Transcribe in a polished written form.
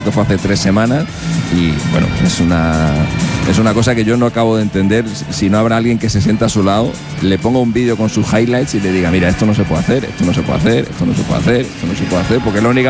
Esto fue hace 3 semanas y bueno, es una cosa que yo no acabo de entender. Si no habrá alguien que se sienta a su lado, le ponga un vídeo con sus highlights y le diga, mira, esto no se puede hacer, esto no se puede hacer, esto no se puede hacer, esto no se puede hacer, porque es la única